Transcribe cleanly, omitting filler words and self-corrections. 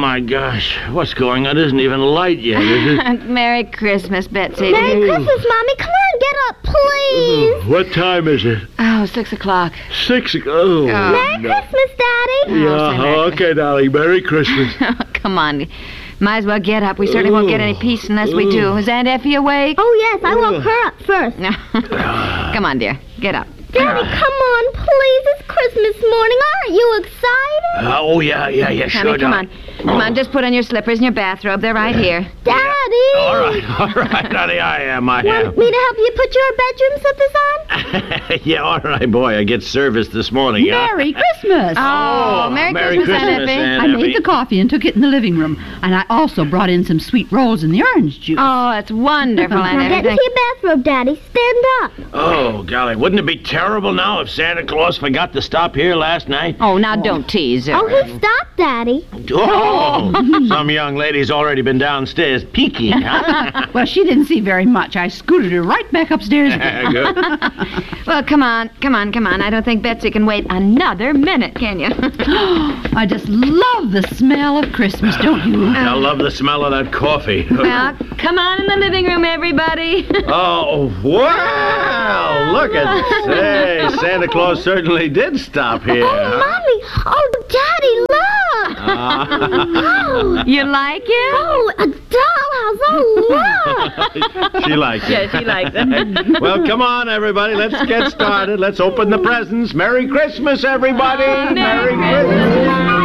my gosh. What's going on? It isn't even light yet, is it? Merry Christmas, Betsy. Merry Christmas, Mommy. Come on, get up, please. What time is it? Oh, 6 o'clock. 6 o'clock. Oh, Merry Christmas, Daddy. Yeah, okay, darling. Merry Christmas. Come on. Might as well get up. We certainly won't get any peace unless we do. Is Aunt Effie awake? Oh, yes. I woke her up first. Come on, dear. Get up. Daddy, come on, please. It's Christmas morning. Aren't you excited? Oh, yeah, sure. Come on. Come on, just put on your slippers and your bathrobe. They're right here. Daddy! All right, honey, I am. Want me to help you put your bedroom slippers on? Yeah, all right, boy. I get service this morning. Merry Christmas! Oh, Merry Christmas, Aunt Effie. I made the coffee and took it in the living room. And I also brought in some sweet rolls and the orange juice. Oh, that's wonderful, Aunt Now get Effie. into your bathrobe, Daddy. Stand up. Oh, golly. Wouldn't it be terrible now if Santa Claus forgot to stop here last night? Oh, now don't tease her. Oh, who stopped, Daddy? Oh, some young lady's already been downstairs peeking, huh? Well, she didn't see very much. I scooted her right back upstairs again. Good. Well, come on. I don't think Betsy can wait another minute, can you? I just love the smell of Christmas, don't you? I love the smell of that coffee. Well, come on in the living room, everybody. Oh, wow! Look at say, Santa Claus certainly did stop here. Oh, Mommy. Oh, Daddy, look. Oh. You like it? Oh, a dollhouse. Oh, look. She likes it. Yeah, she likes it. Well, come on, everybody. Let's get started. Let's open the presents. Merry Christmas, everybody. Merry Christmas.